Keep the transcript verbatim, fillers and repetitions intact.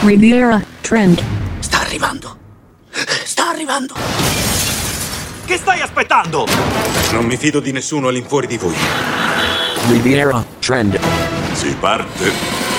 Riviera Trend. Sta arrivando. Sta arrivando. Che stai aspettando? Non mi fido di nessuno all'infuori di voi. Riviera Trend. Si parte.